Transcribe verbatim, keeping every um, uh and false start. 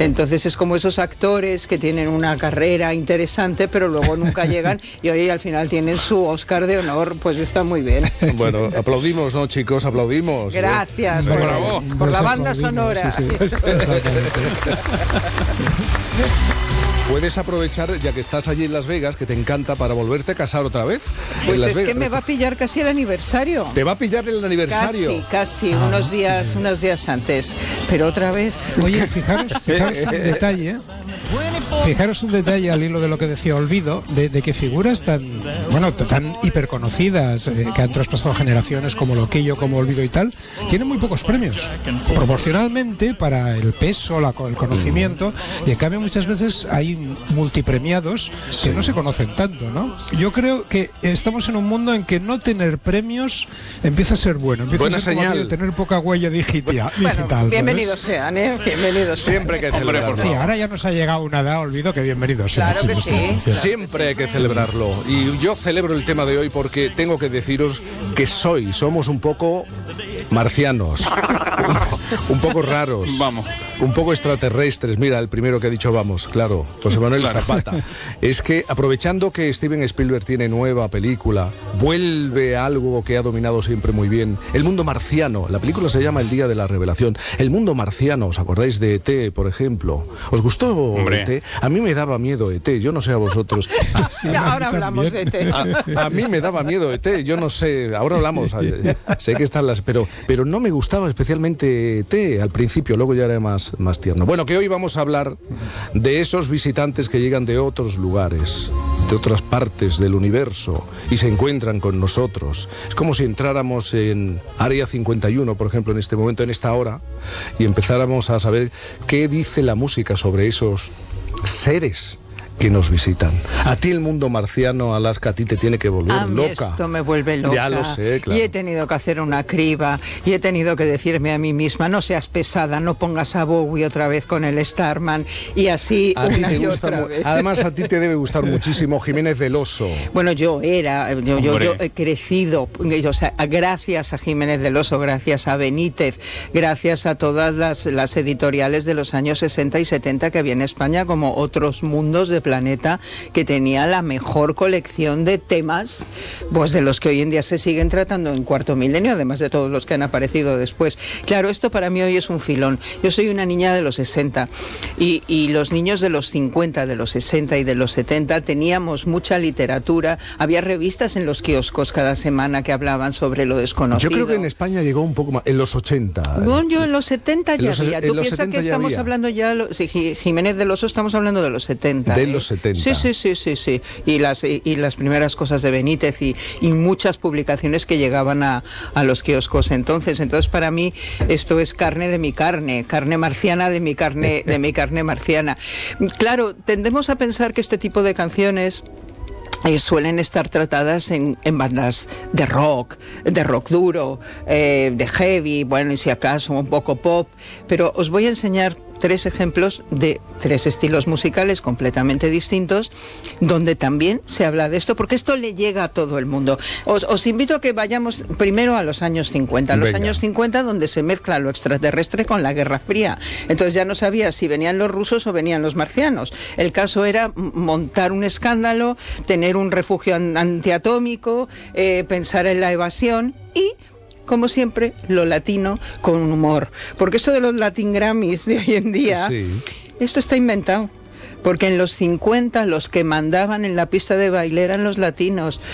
Entonces es como esos actores que tienen una carrera interesante, pero luego nunca llegan y hoy al final tienen su Oscar de honor, pues está muy bien. Bueno, aplaudimos, ¿no, chicos? Aplaudimos. Gracias ¿eh? por, Bravo. por la banda sonora. Sí, sí. Puedes aprovechar, ya que estás allí en Las Vegas, que te encanta, para volverte a casar otra vez. Pues es Vegas. Que me va a pillar casi el aniversario. ¿Te va a pillar el aniversario? Casi, casi, ah, unos días, unos días antes. Pero otra vez. Oye, fijaros, fijaros un detalle, ¿eh? Fijaros un detalle al hilo de lo que decía Olvido, de, de que figuras tan, bueno, tan hiperconocidas, eh, que han traspasado generaciones, como Loquillo, como Olvido y tal, tienen muy pocos premios, proporcionalmente para el peso, la, el conocimiento, y en cambio muchas veces hay multipremiados que no se conocen tanto, ¿no? Yo creo que estamos en un mundo en que no tener premios empieza a ser bueno, empieza Buena a ser señal. como tener poca huella digital. Bueno, digital, bienvenidos sean, ¿eh? Bienvenidos sean. Siempre hay que celebrarlo. Sí, ahora ya nos ha llegado una edad, Olvido, que bienvenidos sean. Claro que sí. Claro Siempre hay que celebrarlo. Y yo celebro el tema de hoy porque tengo que deciros que soy, somos un poco marcianos, un poco raros, vamos, un poco extraterrestres. Mira, el primero que ha dicho vamos, claro, José Manuel claro. Zapata. Es que aprovechando que Steven Spielberg tiene nueva película, vuelve a algo que ha dominado siempre muy bien, el mundo marciano. La película se llama El día de la revelación. El mundo marciano, ¿os acordáis de E T, por ejemplo? ¿Os gustó Hombre. E T? A mí me daba miedo E T, yo no sé a vosotros. Sí, ahora hablamos de E T. A, a mí me daba miedo E T, yo no sé, ahora hablamos, sé que están las, pero, pero no me gustaba especialmente E T al principio, luego ya era más, más tierno. Bueno, que hoy vamos a hablar de esos visitantes que llegan de otros lugares, de otras partes del universo y se encuentran con nosotros. Es como si entráramos en Área cincuenta y uno, por ejemplo, en este momento, en esta hora, y empezáramos a saber qué dice la música sobre esos seres que nos visitan. A ti el mundo marciano, Alaska, a ti te tiene que volver a mí loca. Esto me vuelve loca. Ya lo sé, claro. Y he tenido que hacer una criba y he tenido que decirme a mí misma, no seas pesada, no pongas a Bowie otra vez con el Starman y así a una ti te y gusta otra mu- vez. Además, a ti te debe gustar muchísimo Jiménez del Oso. Bueno, yo era, yo, yo, yo he crecido, o sea, gracias a Jiménez del Oso, gracias a Benítez, gracias a todas las, las editoriales de los años sesenta y setenta que había en España, como Otros Mundos de Planeta, que tenía la mejor colección de temas, pues de los que hoy en día se siguen tratando en Cuarto Milenio, además de todos los que han aparecido después. Claro, esto para mí hoy es un filón. Yo soy una niña de los sesenta y, y los niños de los cincuenta, de los sesenta y de los setenta teníamos mucha literatura, había revistas en los kioscos cada semana que hablaban sobre lo desconocido. Yo creo que en España llegó un poco más, en los ochenta. Bueno, yo en los setenta ya los, había. Tú piensas que estamos había. hablando ya, lo, sí, Jiménez del Oso estamos hablando de los setenta. De ¿eh? los setenta. Sí, sí, sí, sí, sí. Y las, y, y las primeras cosas de Benítez y, y muchas publicaciones que llegaban a, a los kioscos entonces. Entonces, para mí, esto es carne de mi carne, carne marciana de mi carne, de mi carne marciana. Claro, tendemos a pensar que este tipo de canciones Eh, suelen estar tratadas en, en bandas de rock, de rock duro, eh, de heavy, bueno, y si acaso un poco pop, pero os voy a enseñar tres ejemplos de tres estilos musicales completamente distintos, donde también se habla de esto, porque esto le llega a todo el mundo. Os, os invito a que vayamos primero a los años cincuenta, a los Venga. años cincuenta donde se mezcla lo extraterrestre con la Guerra Fría. Entonces ya no sabía si venían los rusos o venían los marcianos. El caso era montar un escándalo, tener un refugio antiatómico, eh, pensar en la evasión y, como siempre, lo latino con humor. Porque esto de los Latin Grammys de hoy en día, Sí. esto está inventado. Porque en los cincuenta los que mandaban en la pista de baile eran los latinos.